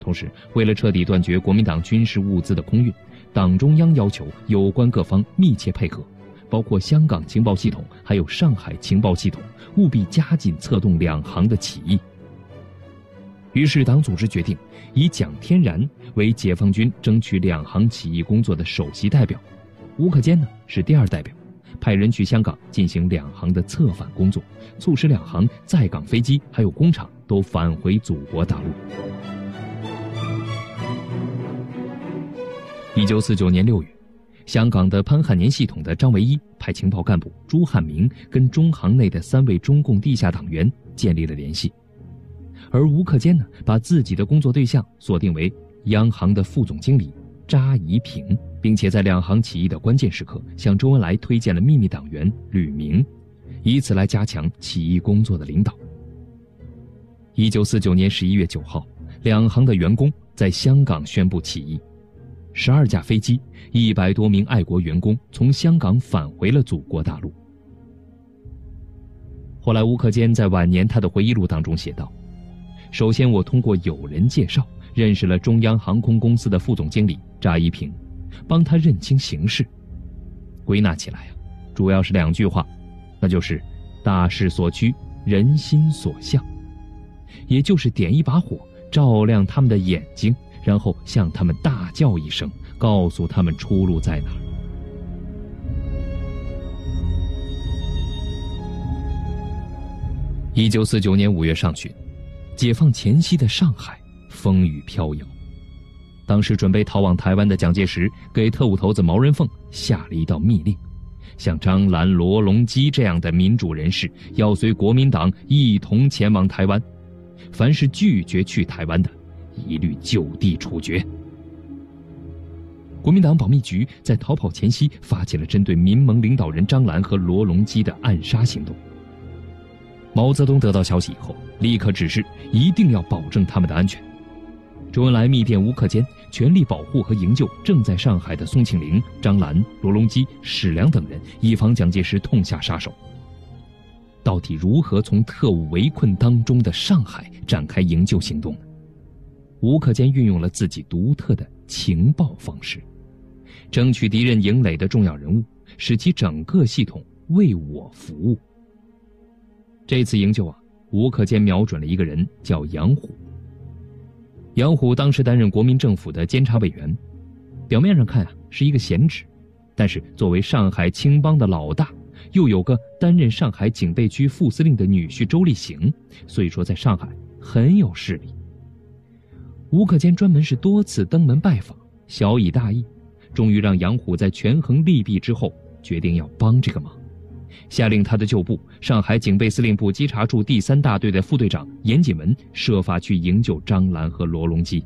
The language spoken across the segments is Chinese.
同时，为了彻底断绝国民党军事物资的空运，党中央要求有关各方密切配合，包括香港情报系统还有上海情报系统，务必加紧策动两行的起义。于是党组织决定以蒋天然为解放军争取两行起义工作的首席代表，吴克坚呢是第二代表，派人去香港进行两行的策反工作，促使两行在港飞机还有工厂都返回祖国大陆。1949年6月，香港的潘汉年系统的张维一派情报干部朱汉明跟中行内的3位中共地下党员建立了联系，而吴克坚呢，把自己的工作对象锁定为央行的副总经理查宜平，并且在两行起义的关键时刻向周恩来推荐了秘密党员吕明，以此来加强起义工作的领导。1949年11月9号，两行的员工在香港宣布起义，12架飞机，100多名爱国员工从香港返回了祖国大陆。后来吴克坚在晚年他的回忆录当中写道，首先我通过友人介绍认识了中央航空公司的副总经理查宜平，帮他认清形势。归纳起来主要是2句话，那就是大势所趋，人心所向，也就是点一把火，照亮他们的眼睛，然后向他们大叫一声，告诉他们出路在哪儿。1949年5月上旬，解放前夕的上海风雨飘摇。当时准备逃往台湾的蒋介石给特务头子毛人凤下了一道密令，像张澜、罗隆基这样的民主人士要随国民党一同前往台湾，凡是拒绝去台湾的，一律就地处决。国民党保密局在逃跑前夕发起了针对民盟领导人张澜和罗隆基的暗杀行动。毛泽东得到消息以后，立刻指示一定要保证他们的安全。周恩来密电吴克坚，全力保护和营救正在上海的宋庆龄、张澜、罗隆基、史良等人，以防蒋介石痛下杀手。到底如何从特务围困当中的上海展开营救行动呢？吴克坚运用了自己独特的情报方式，争取敌人营垒的重要人物，使其整个系统为我服务。这次营救吴克坚瞄准了一个人，叫杨虎。杨虎当时担任国民政府的监察委员，表面上看是一个闲职，但是作为上海青帮的老大，又有个担任上海警备区副司令的女婿周立行，所以说在上海很有势力。吴克坚专门是多次登门拜访，小以大义，终于让杨虎在权衡利弊之后决定要帮这个忙，下令他的旧部上海警备司令部稽查处第3大队的副队长严锦文设法去营救张澜和罗隆基。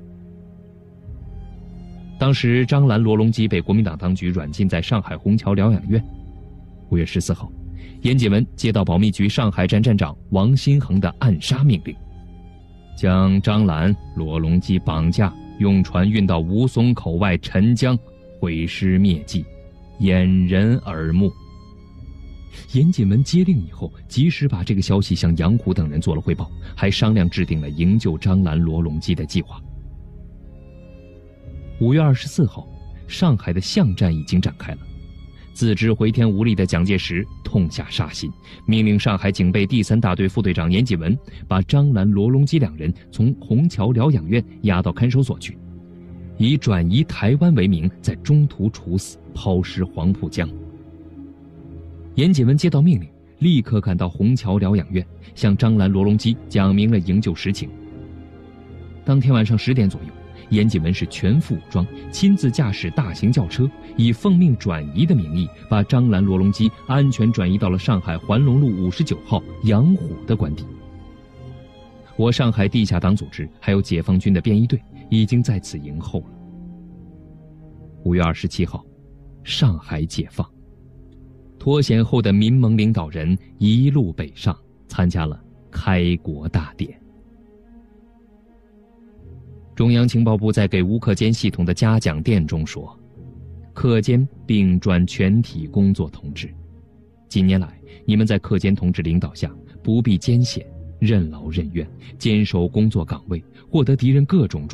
当时张澜、罗隆基被国民党当局软禁在上海虹桥疗养院。5月14号，严锦文接到保密局上海站站长王新恒的暗杀命令，将张澜、罗隆基绑架，用船运到吴淞口外陈江，毁尸灭迹，掩人耳目。严锦文接令以后，及时把这个消息向杨虎等人做了汇报，还商量制定了营救张澜、罗隆基的计划。5月24号，上海的巷战已经展开了。自知回天无力的蒋介石痛下杀心，命令上海警备第3大队副队长严锦文把张澜、罗隆基2人从虹桥疗养院押到看守所去，以转移台湾为名，在中途处死，抛尸黄浦江。严锦文接到命令，立刻赶到虹桥疗养院，向张澜、罗隆基讲明了营救实情。当天晚上10点左右，严锦文是全副武装，亲自驾驶大型轿车，以奉命转移的名义，把张澜、罗隆基安全转移到了上海环龙路59号杨虎的官邸。我上海地下党组织还有解放军的便衣队已经在此迎候了。5月27号，上海解放。脱险后的民盟领导人一路北上，参加了开国大典。中央情报部在给吴克坚系统的嘉奖电中说，克坚并专全体工作同志，近年来你们在克坚同志领导下不避艰险， 任劳任怨，坚守工作岗位，获得敌人各种